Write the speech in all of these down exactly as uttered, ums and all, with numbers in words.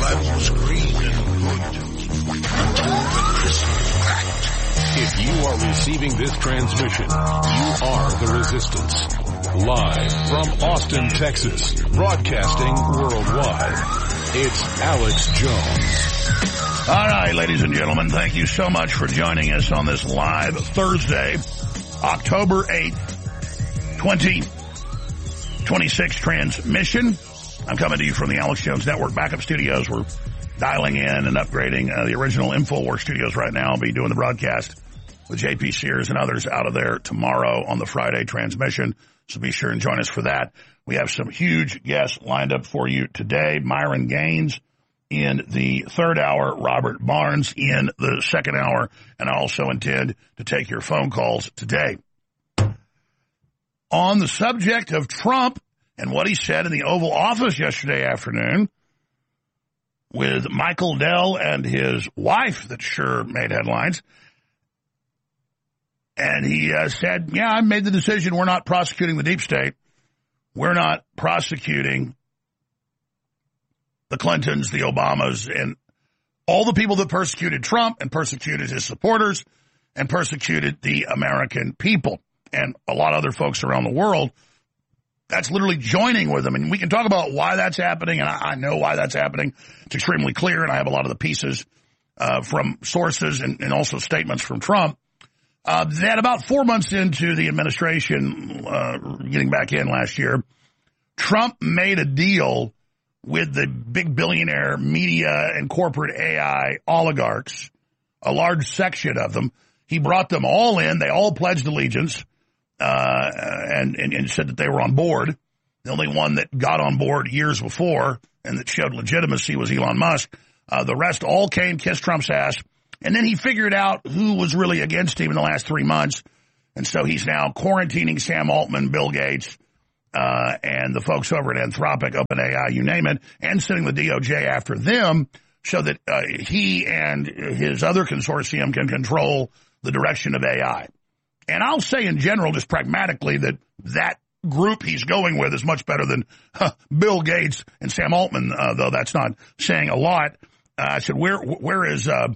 was green and good until the crystal cracked. If you are receiving this transmission, you are the Resistance. Live from Austin, Texas, broadcasting worldwide, it's Alex Jones. All right, ladies and gentlemen, thank you so much for joining us on this live Thursday, October eighth, twenty twenty-six transmission. I'm coming to you from the Alex Jones Network backup studios. We're dialing in and upgrading uh, the original InfoWars studios right now. I'll be doing the broadcast with J P Sears and others out of there tomorrow on the Friday transmission. So be sure and join us for that. We have some huge guests lined up for you today. Myron Gaines in the third hour, Robert Barnes in the second hour, and I also intend to take your phone calls today. On the subject of Trump and what he said in the Oval Office yesterday afternoon with Michael Dell and his wife that sure made headlines. And he uh, said, yeah, I made the decision. We're not prosecuting the deep state. We're not prosecuting the Clintons, the Obamas, and all the people that persecuted Trump and persecuted his supporters and persecuted the American people and a lot of other folks around the world. That's literally joining with them. And we can talk about why that's happening, and I, I know why that's happening. It's extremely clear, and I have a lot of the pieces uh, from sources and, and also statements from Trump. Uh, that about four months into the administration, uh, getting back in last year, Trump made a deal with the big billionaire media and corporate A I oligarchs, a large section of them. He brought them all in. They all pledged allegiance, uh, and, and, and said that they were on board. The only one that got on board years before and that showed legitimacy was Elon Musk. Uh, the rest all came, kissed Trump's ass. And then he figured out who was really against him in the last three months. And so he's now quarantining Sam Altman, Bill Gates, uh, and the folks over at Anthropic, OpenAI, you name it, and sending the D O J after them so that uh, he and his other consortium can control the direction of A I. And I'll say in general, just pragmatically, that that group he's going with is much better than huh, Bill Gates and Sam Altman, uh, though that's not saying a lot. Uh, I said, where, where is... Uh,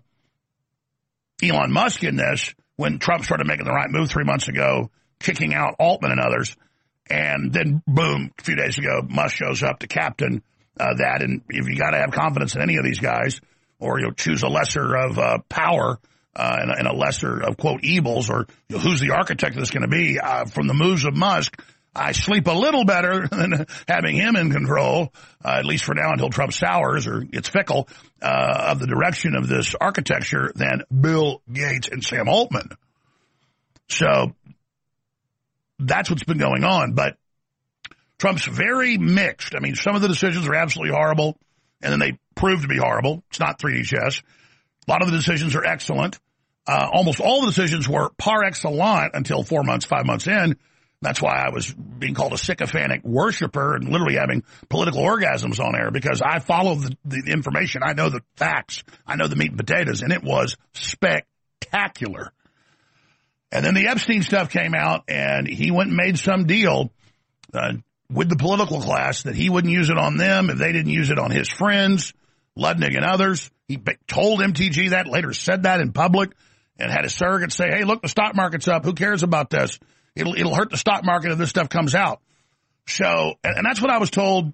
Elon Musk in this when Trump started making the right move three months ago, kicking out Altman and others. And then, boom, a few days ago, Musk shows up to captain uh, that. And if you got to have confidence in any of these guys, or you'll choose a lesser of uh, power uh, and, and a lesser of, quote, evils, or you know, who's the architect of this going to be, uh, from the moves of Musk, I sleep a little better than having him in control, uh, at least for now until Trump sours or gets fickle, uh, of the direction of this architecture than Bill Gates and Sam Altman. So that's what's been going on. But Trump's very mixed. I mean, some of the decisions are absolutely horrible, and then they prove to be horrible. It's not three D chess. A lot of the decisions are excellent. Uh, almost all the decisions were par excellent until four months, five months in. That's why I was being called a sycophantic worshiper and literally having political orgasms on air, because I follow the, the information. I know the facts. I know the meat and potatoes, and it was spectacular. And then the Epstein stuff came out, and he went and made some deal uh, with the political class that he wouldn't use it on them if they didn't use it on his friends, Ludnick and others. He told M T G that, later said that in public, and had a surrogate say, hey, look, the stock market's up. Who cares about this? It'll it'll hurt the stock market if this stuff comes out. So, and, and that's what I was told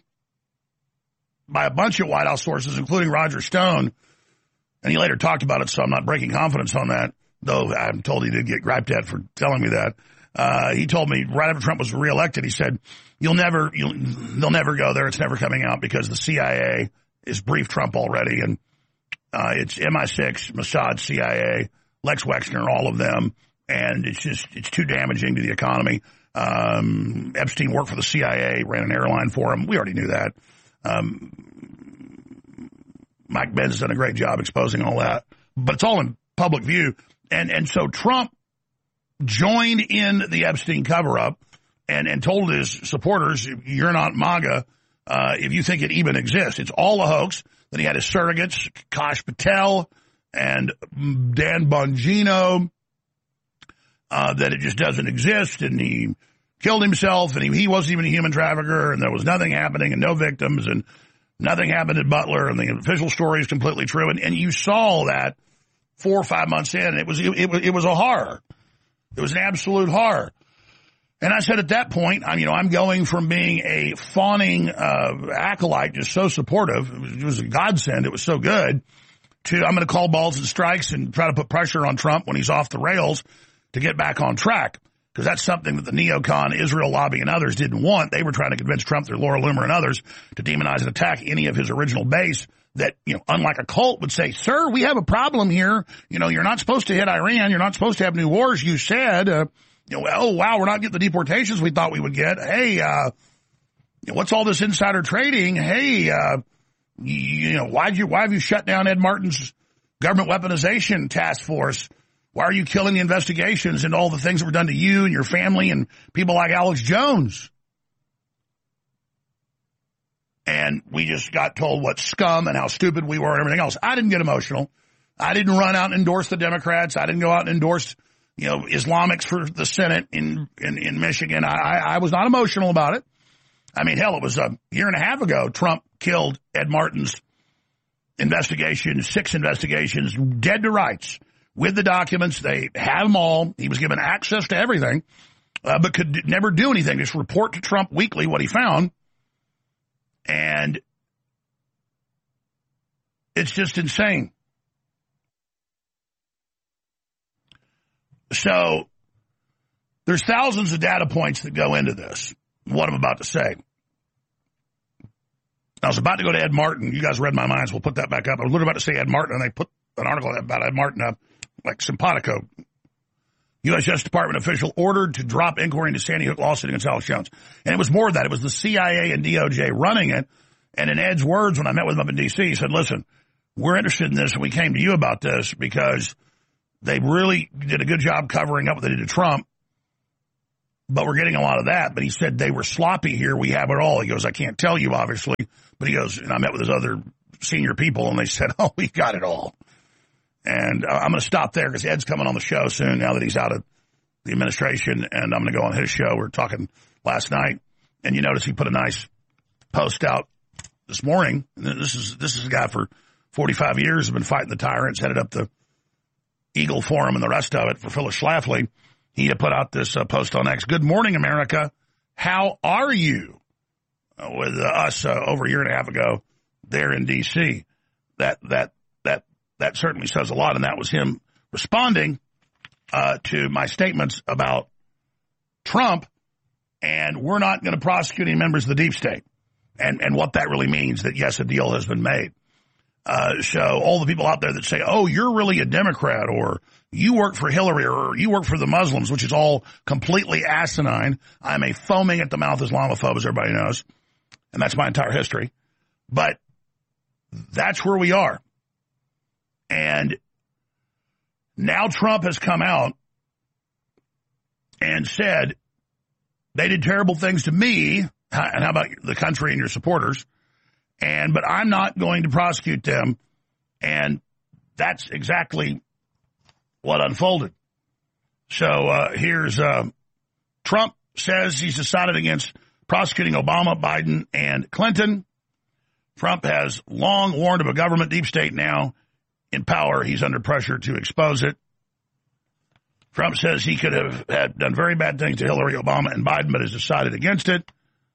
by a bunch of White House sources, including Roger Stone. And he later talked about it, so I'm not breaking confidence on that, though I'm told he did get griped at for telling me that. Uh, he told me right after Trump was reelected, he said, you'll never, you'll, they'll never go there. It's never coming out because the C I A has briefed Trump already. And uh, it's M I six, Mossad, C I A, Lex Wexner, all of them. And it's just, it's too damaging to the economy. Um, Epstein worked for the C I A, ran an airline for him. We already knew that. Um, Mike Benz has done a great job exposing all that, but it's all in public view. And, and so Trump joined in the Epstein cover-up and, and told his supporters, you're not MAGA uh, if you think it even exists. It's all a hoax. Then he had his surrogates, Kash Patel and Dan Bongino, uh, that it just doesn't exist, and he killed himself, and he, he wasn't even a human trafficker, and there was nothing happening and no victims, and Nothing happened at Butler, and the official story is completely true. And, and you saw that four or five months in, and it was, it, it, it was a horror. It was an absolute horror. And I said at that point, I'm, you know, I'm going from being a fawning uh, acolyte, just so supportive, it was, it was a godsend, it was so good, to I'm going to call balls and strikes and try to put pressure on Trump when he's off the rails to get back on track. Because that's something that the neocon, Israel lobby, and others didn't want. They were trying to convince Trump through Laura Loomer and others to demonize and attack any of his original base that, you know, unlike a cult would say, sir, we have a problem here. You know, you're not supposed to hit Iran. You're not supposed to have new wars. You said, uh, you know, oh, wow, we're not getting the deportations we thought we would get. Hey, uh, what's all this insider trading? Hey, uh, you, you know, why'd you, why have you shut down Ed Martin's government weaponization task force? Why are you killing the investigations and all the things that were done to you and your family and people like Alex Jones? And we just got told what scum and how stupid we were and everything else. I didn't get emotional. I didn't run out and endorse the Democrats. I didn't go out and endorse, you know, Islamics for the Senate in, in, in Michigan. I, I, I was not emotional about it. I mean, hell, it was a year and a half ago Trump killed Ed Martin's investigation, six investigations, dead to rights. With the documents, they had them all. He was given access to everything, uh, but could never do anything. Just report to Trump weekly what he found. And it's just insane. So there's thousands of data points that go into this, what I'm about to say. I was about to go to Ed Martin. You guys read my minds. We'll put that back up. I was literally about to say Ed Martin, and they put an article about Ed Martin up. Like simpatico. U S Justice Department official ordered to drop inquiry into Sandy Hook lawsuit against Alex Jones. And it was more than that. It was the C I A and D O J running it. And in Ed's words, when I met with him up in D C, he said, listen, we're interested in this, and we came to you about this because they really did a good job covering up what they did to Trump. But we're getting a lot of that. But he said they were sloppy here. We have it all. He goes, I can't tell you, obviously. But he goes, and I met with his other senior people, and they said, oh, we got it all. And uh, I'm going to stop there because Ed's coming on the show soon now that he's out of the administration, and I'm going to go on his show. We were talking last night, and you notice he put a nice post out this morning. And this is this is a guy for forty-five years, has been fighting the tyrants, headed up the Eagle Forum and the rest of it for Phyllis Schlafly. He had put out this uh, post on X. Good morning, America. How are you? Uh, with uh, us uh, over a year and a half ago there in D C That that that. That certainly says a lot, and that was him responding uh, to my statements about Trump, and we're not going to prosecute any members of the deep state, and, and what that really means, that, yes, a deal has been made. Uh, so all the people out there that say, oh, you're really a Democrat, or you work for Hillary, or you work for the Muslims, which is all completely asinine. I'm a foaming at the mouth Islamophobe, as everybody knows, and that's my entire history. But that's where we are. And now Trump has come out and said they did terrible things to me, and how about the country and your supporters, and but I'm not going to prosecute them, and that's exactly what unfolded. So uh, here's uh, Trump says he's decided against prosecuting Obama, Biden, and Clinton. Trump has long warned of a government deep state now in power. He's under pressure to expose it. Trump says he could have had done very bad things to Hillary, Obama, and Biden, but has decided against it.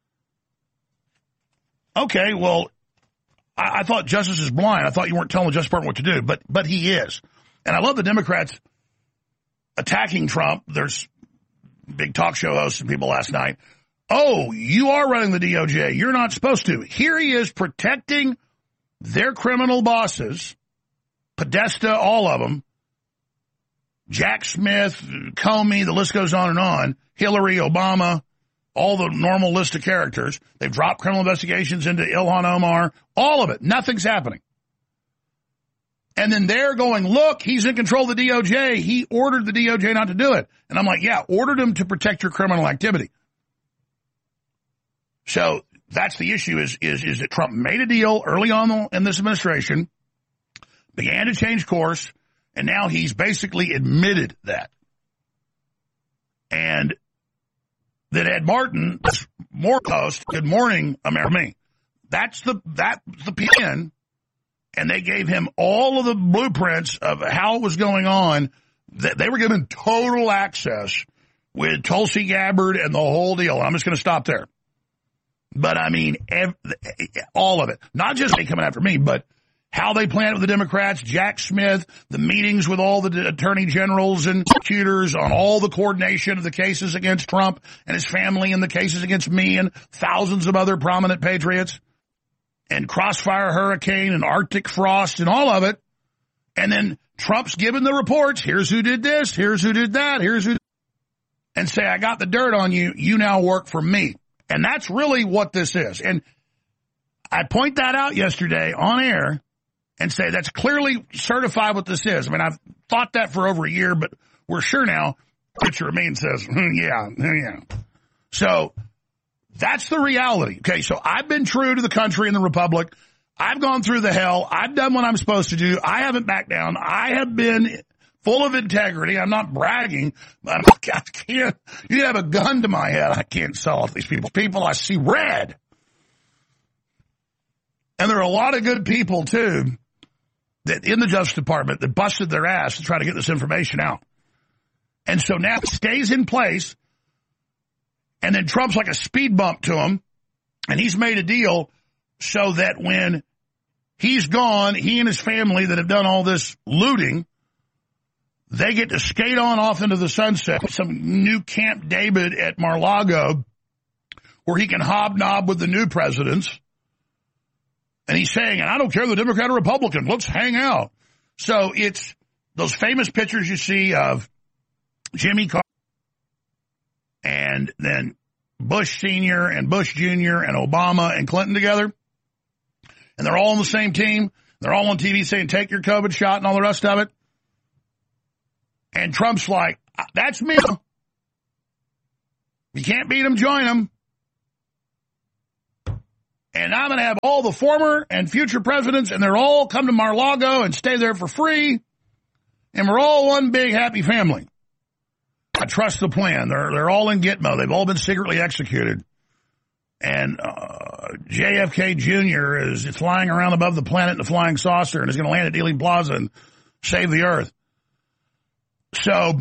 Okay, well, I, I thought justice is blind. I thought you weren't telling the Justice Department what to do, but but he is. And I love the Democrats attacking Trump. There's big talk show hosts and people last night. Oh, you are running the D O J. You're not supposed to. Here he is protecting their criminal bosses, Podesta, all of them, Jack Smith, Comey, the list goes on and on, Hillary, Obama, all the normal list of characters. They've dropped criminal investigations into Ilhan Omar, all of it. Nothing's happening. And then they're going, look, he's in control of the D O J. He ordered the D O J not to do it. And I'm like, yeah, ordered him to protect your criminal activity. So that's the issue is, is, is that Trump made a deal early on in this administration, began to change course, and now he's basically admitted that. And then Ed Martin, more post, good morning, America, me. that's the that's the P N, and they gave him all of the blueprints of how it was going on. That they were given total access with Tulsi Gabbard and the whole deal. I'm just going to stop there. But I mean, ev- all of it, not just they coming after me, but how they planned it with the Democrats, Jack Smith, the meetings with all the attorney generals and prosecutors on all the coordination of the cases against Trump and his family and the cases against me and thousands of other prominent patriots, and Crossfire Hurricane and Arctic Frost and all of it. And then Trump's giving the reports. Here's who did this. Here's who did that. Here's who. And say, I got the dirt on you. You now work for me. And that's really what this is. And I point that out yesterday on air and say that's clearly certified what this is. I mean, I've thought that for over a year, but we're sure now. Richard Ramin says, hmm, yeah, yeah. So that's the reality. Okay, so I've been true to the country and the republic. I've gone through the hell. I've done what I'm supposed to do. I haven't backed down. I have been full of integrity. I'm not bragging, but I can't. You have a gun to my head. I can't sell it to these people. People, I see red. And there are a lot of good people, too, that in the Justice Department that busted their ass to try to get this information out. And so now it stays in place, and then Trump's like a speed bump to him, and he's made a deal so that when he's gone, he and his family that have done all this looting, they get to skate on off into the sunset, some new Camp David at Mar-a-Lago where he can hobnob with the new presidents. And he's saying, and I don't care the Democrat or Republican, let's hang out. So it's those famous pictures you see of Jimmy Carter and then Bush Senior and Bush Junior and Obama and Clinton together. And they're all on the same team. They're all on T V saying, take your COVID shot and all the rest of it. And Trump's like, that's me. You can't beat him, join him. And I'm going to have all the former and future presidents, and they're all come to Mar-a-Lago and stay there for free. And we're all one big happy family. I trust the plan. They're, they're all in Gitmo. They've all been secretly executed. And uh, J F K Junior is flying around above the planet in a flying saucer and is going to land at Dealey Plaza and save the earth. So,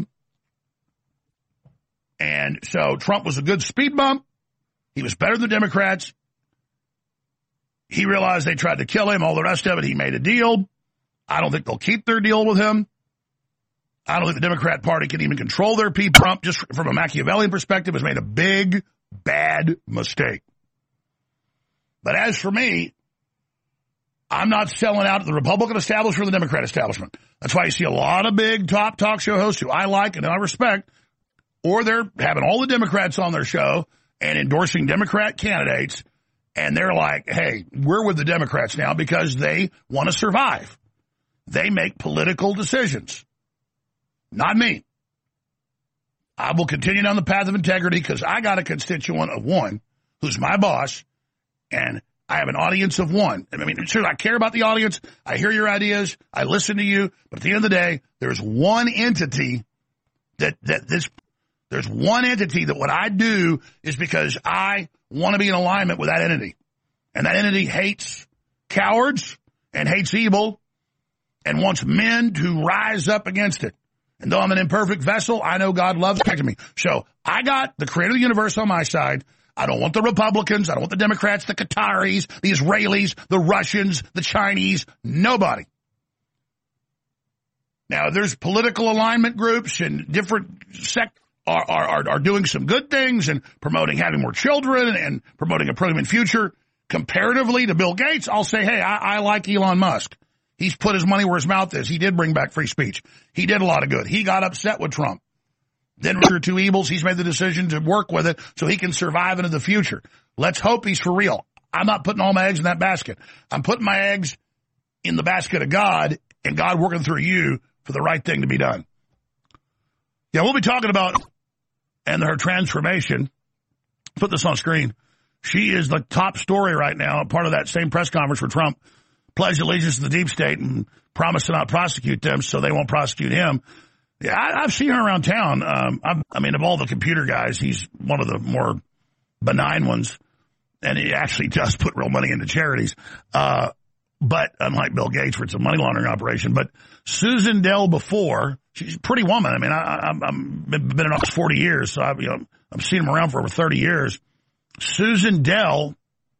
and so Trump was a good speed bump. He was better than the Democrats. He realized they tried to kill him. All the rest of it, he made a deal. I don't think they'll keep their deal with him. I don't think the Democrat Party can even control their people. Trump, just from a Machiavellian perspective, has made a big, bad mistake. But as for me, I'm not selling out the Republican establishment or the Democrat establishment. That's why you see a lot of big top talk show hosts who I like and I respect, or they're having all the Democrats on their show and endorsing Democrat candidates, and they're like, hey, we're with the Democrats now because they want to survive. They make political decisions. Not me. I will continue down the path of integrity because I got a constituent of one who's my boss, and I have an audience of one. I mean, sure, I care about the audience. I hear your ideas. I listen to you. But at the end of the day, there's one entity that, that this, there's one entity that what I do is because I want to be in alignment with that entity. And that entity hates cowards and hates evil and wants men to rise up against it. And though I'm an imperfect vessel, I know God loves me. So I got the creator of the universe on my side. I don't want the Republicans. I don't want the Democrats, the Qataris, the Israelis, the Russians, the Chinese, nobody. Now, there's political alignment groups and different sect are, are, are doing some good things and promoting having more children and promoting a brilliant future. Comparatively to Bill Gates, I'll say, hey, I, I like Elon Musk. He's put his money where his mouth is. He did bring back free speech. He did a lot of good. He got upset with Trump. Then after two evils, he's made the decision to work with it so he can survive into the future. Let's hope he's for real. I'm not putting all my eggs in that basket. I'm putting my eggs in the basket of God and God working through you for the right thing to be done. Yeah, we'll be talking about and her transformation. Put this on screen. She is the top story right now, part of that same press conference where Trump pledged allegiance to the deep state and promised to not prosecute them so they won't prosecute him. Yeah, I, I've seen her around town. Um, I've, I mean, of all the computer guys, he's one of the more benign ones. and he actually does put real money into charities. Uh, but unlike Bill Gates, where it's a money laundering operation. But Susan Dell before, she's a pretty woman. I mean, I, I'm, I'm been in office forty years, so I've, you know, I've seen him around for over thirty years. Susan Dell,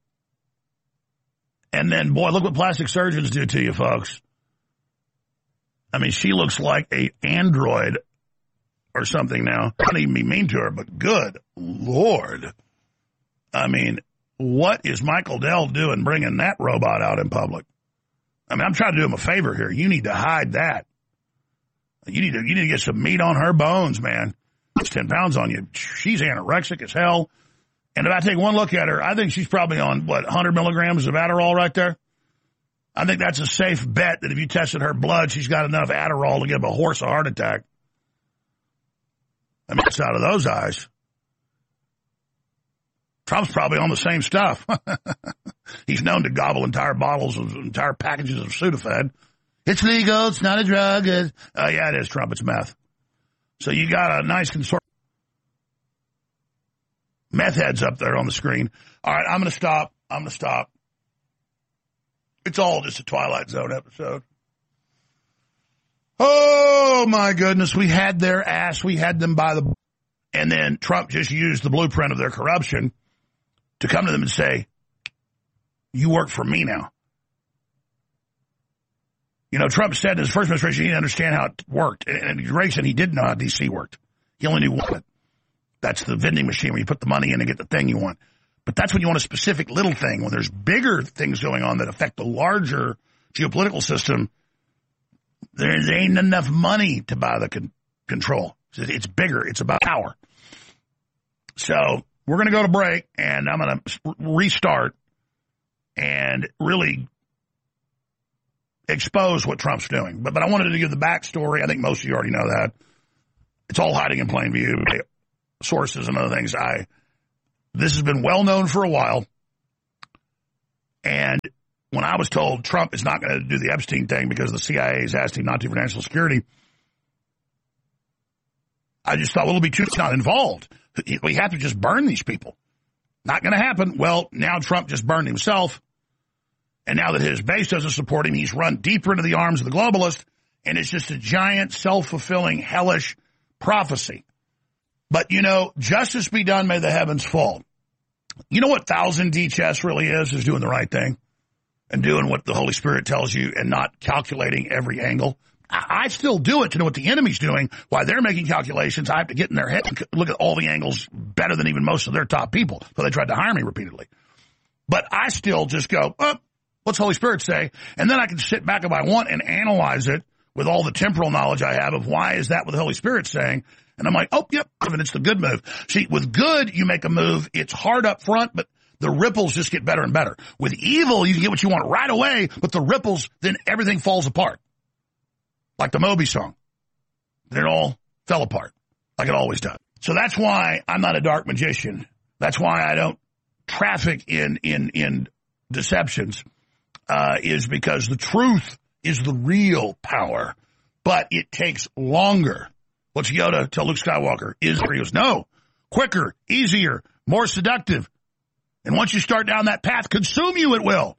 and then, boy, look what plastic surgeons do to you, folks. I mean, she looks like a android or something now. I don't even be mean to her, but good Lord. I mean, what is Michael Dell doing bringing that robot out in public? I mean, I'm trying to do him a favor here. You need to hide that. You need to, you need to get some meat on her bones, man. It's ten pounds on you. She's anorexic as hell. And if I take one look at her, I think she's probably on, what, one hundred milligrams of Adderall right there? I think that's a safe bet that if you tested her blood, she's got enough Adderall to give a horse a heart attack. I mean, it's out of those eyes. Trump's probably on the same stuff. He's known to gobble entire bottles of entire packages of Sudafed. It's legal. It's not a drug. It's, uh, yeah, it is, Trump. It's meth. So you got a nice consortium. Meth heads up there on the screen. All right, I'm going to stop. I'm going to stop. It's all just a Twilight Zone episode. Oh, my goodness. We had their ass. We had them by the... And then Trump just used the blueprint of their corruption to come to them and say, you work for me now. You know, Trump said in his first administration he didn't understand how it worked. And Ray said he didn't know how D C worked. He only knew one. That's the vending machine where you put the money in and get the thing you want. But that's when you want a specific little thing. When there's bigger things going on that affect the larger geopolitical system, there ain't enough money to buy the con- control. It's bigger. It's about power. So we're going to go to break, and I'm going to restart and really expose what Trump's doing. But, but I wanted to give the backstory. I think most of you already know that. It's all hiding in plain view. Sources and other things. I this has been well known for a while, and when I was told Trump is not going to do the Epstein thing because the C I A has asked him not to for national security, I just thought, well, it'll be too not involved. We have to just burn these people. Not going to happen. Well, now Trump just burned himself, and now that his base doesn't support him, he's run deeper into the arms of the globalist, and it's just a giant, self-fulfilling, hellish prophecy. But, you know, justice be done, may the heavens fall. You know what thousand D chess really is, is doing the right thing and doing what the Holy Spirit tells you and not calculating every angle. I, I still do it to know what the enemy's doing. While they're making calculations, I have to get in their head and look at all the angles better than even most of their top people. So they tried to hire me repeatedly. But I still just go, oh, what's the Holy Spirit say? And then I can sit back if I want and analyze it with all the temporal knowledge I have of why is that what the Holy Spirit's saying. And I'm like, oh, yep, and it's the good move. See, with good, you make a move. It's hard up front, but the ripples just get better and better. With evil, you can get what you want right away, but the ripples, then everything falls apart. Like the Moby song. Then it all fell apart, like it always does. So that's why I'm not a dark magician. That's why I don't traffic in in in deceptions, uh, is because the truth is the real power, but it takes longer. What's Yoda tell Luke Skywalker? Is he goes, no, quicker, easier, more seductive. And once you start down that path, consume you it will.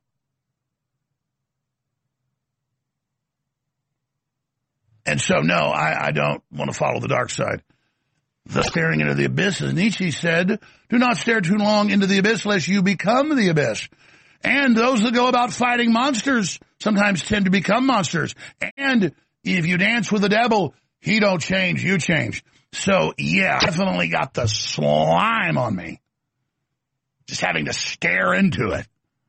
And so, no, I, I don't want to follow the dark side. The staring into the abyss, as Nietzsche said, do not stare too long into the abyss lest you become the abyss. And those that go about fighting monsters sometimes tend to become monsters. And if you dance with the devil, he don't change, you change. So, yeah, definitely got the slime on me. Just having to stare into it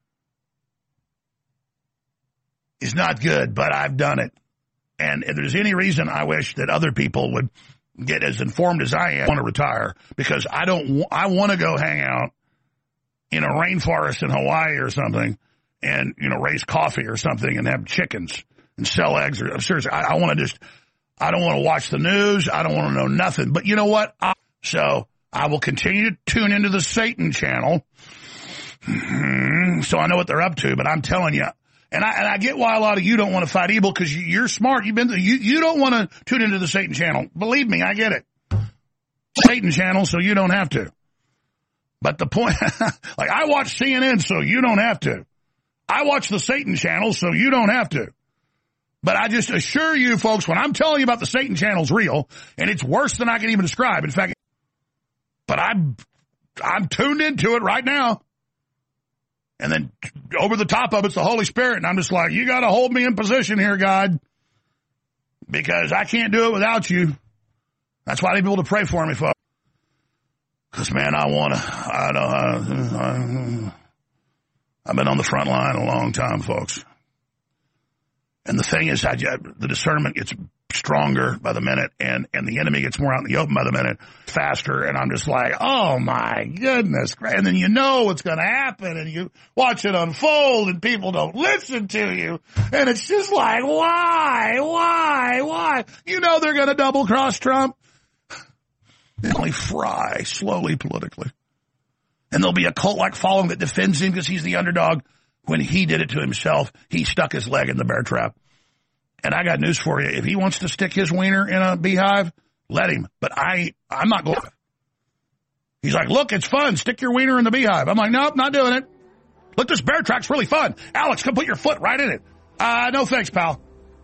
is not good, but I've done it. And if there's any reason I wish that other people would get as informed as I am, I want to retire because I don't, I want to go hang out in a rainforest in Hawaii or something and, you know, raise coffee or something and have chickens and sell eggs. Or seriously, I, I want to just... I don't want to watch the news. I don't want to know nothing. But you know what? I, so I will continue to tune into the Satan channel. So I know what they're up to. But I'm telling you, and I, and I get why a lot of you don't want to fight evil because you, you're smart. You've been you you don't want to tune into the Satan channel. Believe me, I get it. Satan channel, so you don't have to. But the point, like I watch C N N so you don't have to. I watch the Satan channel so you don't have to. But I just assure you folks, when I'm telling you about the Satan channel's real, and it's worse than I can even describe. In fact, but I'm, I'm tuned into it right now. And then over the top of it's the Holy Spirit. And I'm just like, you got to hold me in position here, God, because I can't do it without you. That's why I need people to pray for me, folks. Because, man, I want to, I don't, I, I've been on the front line a long time, folks. And the thing is, I, the discernment gets stronger by the minute, and, and the enemy gets more out in the open by the minute, faster, and I'm just like, oh, my goodness. And then you know what's going to happen, and you watch it unfold, and people don't listen to you, and it's just like, why, why, why? You know they're going to double-cross Trump. They only fry slowly politically. And there'll be a cult-like following that defends him because he's the underdog. When he did it to himself, he stuck his leg in the bear trap. And I got news for you. If he wants to stick his wiener in a beehive, let him. But I, I'm not going to. He's like, look, it's fun. Stick your wiener in the beehive. I'm like, nope, not doing it. Look, this bear trap's really fun. Alex, come put your foot right in it. Uh, no thanks, pal.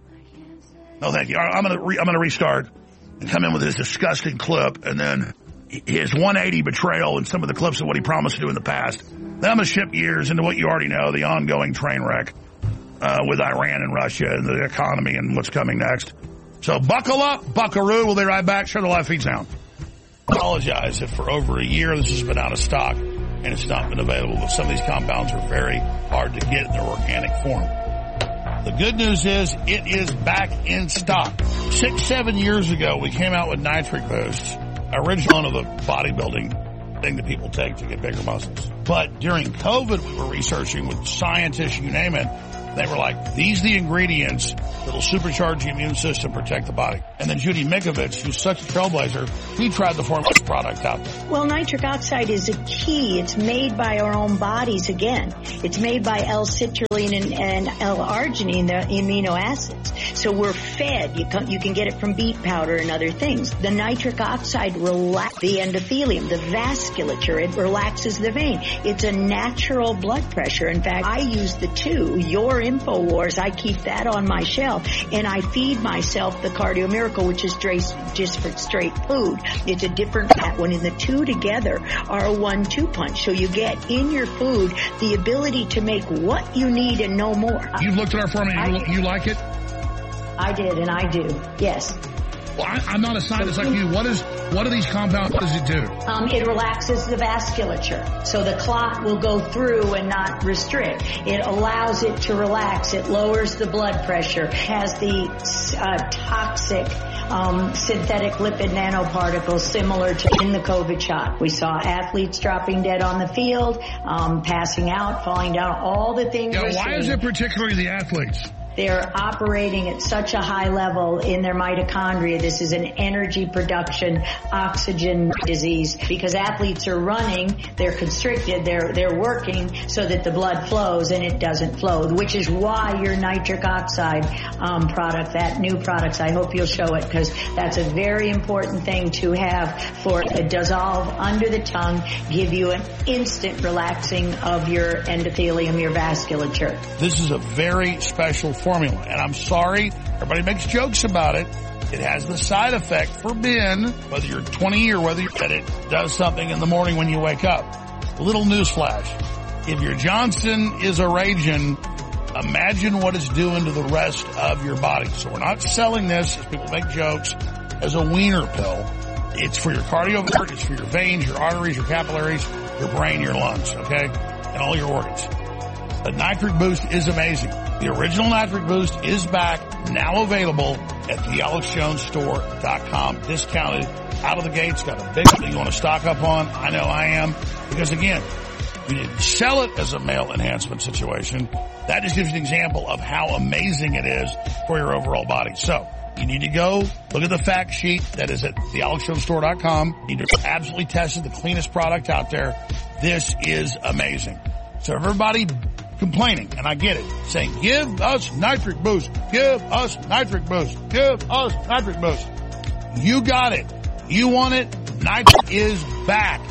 No thank you. I'm going to re- I'm going to restart and come in with his disgusting clip, and then his one eighty betrayal and some of the clips of what he promised to do in the past. Then I'm going to shift gears into what you already know, the ongoing train wreck uh, with Iran and Russia and the economy and what's coming next. So buckle up, buckaroo. We'll be right back. Shut the live feeds down. Apologize if for over a year this has been out of stock and it's not been available, but some of these compounds are very hard to get in their organic form. The good news is it is back in stock. Six, seven years ago, we came out with Nitric Boost, original of the bodybuilding thing that people take to get bigger muscles. But during COVID, we were researching with scientists, you name it. They were like, these are the ingredients that'll supercharge the immune system, protect the body. And then Judy Mikovits, who's such a trailblazer, he tried the formula product out there. Well, nitric oxide is a key. It's made by our own bodies again. It's made by L-citrulline and, and L-arginine, the amino acids. So we're fed. You can, you can get it from beet powder and other things. The nitric oxide relaxes the endothelium, the vasculature. It relaxes the vein. It's a natural blood pressure. In fact, I use the two, your InfoWars. I keep that on my shelf, and I feed myself the Cardio Miracle, which is just for straight food. It's a different fat one, and the two together are a one two punch. So you get in your food the ability to make what you need and no more. You've looked at our formula. You, you like it? I did, and I do. Yes. Well, I, I'm not a scientist like you. What is what are these compounds? What does it do? Um, it relaxes the vasculature, so the clot will go through and not restrict. It allows it to relax. It lowers the blood pressure. Has the uh, toxic um, synthetic lipid nanoparticles similar to in the COVID shot. We saw athletes dropping dead on the field, um, passing out, falling down, all the things. Yeah, why is it particularly the athletes? They're operating at such a high level in their mitochondria. This is an energy production oxygen disease because athletes are running, they're constricted, they're they're working so that the blood flows and it doesn't flow, which is why your nitric oxide um, product, that new products, I hope you'll show it because that's a very important thing to have for it dissolve under the tongue, give you an instant relaxing of your endothelium, your vasculature. This is a very special formula, and I'm sorry, everybody makes jokes about it. It has the side effect for men, whether you're twenty or whether you're, that it does something in the morning when you wake up. A little newsflash. If your Johnson is a raging, imagine what it's doing to the rest of your body. So we're not selling this, as people make jokes, as a wiener pill. It's for your cardiovascular, it's for your veins, your arteries, your capillaries, your brain, your lungs, okay? And all your organs. The Nitric Boost is amazing. The original Nitric Boost is back, now available at the alex jones store dot com. Discounted out of the gates. Got a big thing you want to stock up on. I know I am. Because again, we didn't sell it as a male enhancement situation. That just gives you an example of how amazing it is for your overall body. So you need to go look at the fact sheet that is at the alex jones store dot com. You need to absolutely test it, the cleanest product out there. This is amazing. So everybody complaining, and I get it, saying, give us Nitric Boost, give us Nitric Boost, give us Nitric Boost. You got it. You want it. Nitric is back.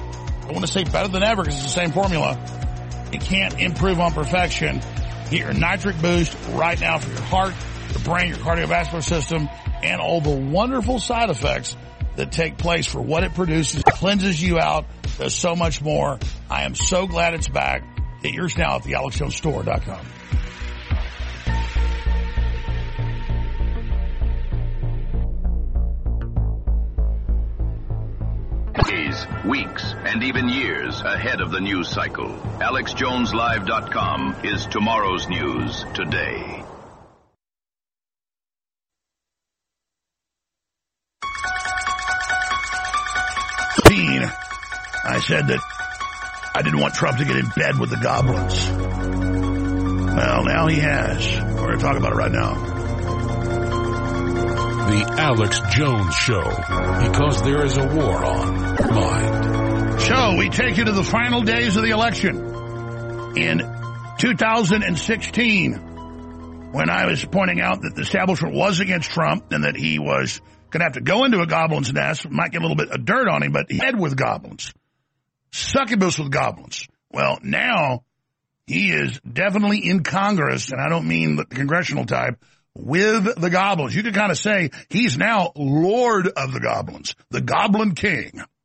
I want to say better than ever because it's the same formula. You can't improve on perfection. Get your nitric boost right now for your heart, your brain, your cardiovascular system, and all the wonderful side effects that take place for what it produces. It cleanses you out, does so much more. I am so glad it's back. Get yours now at the alex jones store dot com. Days, weeks, and even years ahead of the news cycle. alex jones live dot com is tomorrow's news today. I said that I didn't want Trump to get in bed with the goblins. Well, now he has. We're going to talk about it right now. The Alex Jones Show, because there is a war on mind. So we take you to the final days of the election in two thousand sixteen, when I was pointing out that the establishment was against Trump and that he was going to have to go into a goblin's nest. Might get a little bit of dirt on him, but he had with goblins. Succubus with goblins. Well, now he is definitely in Congress, and I don't mean the congressional type, with the goblins. You could kind of say he's now Lord of the Goblins, the Goblin King.